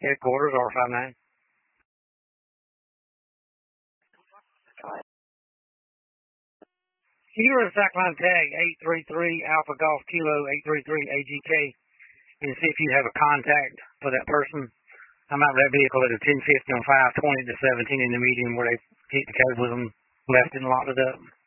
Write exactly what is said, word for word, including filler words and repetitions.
headquarters, R five nine. Can you run a cycline tag eight three three Alpha Golf Kilo eight three three A G K and see if you have a contact for that person? I'm out of that vehicle at a ten fifty on five twenty to seventeen in the median where they hit the code with them, left and locked it up.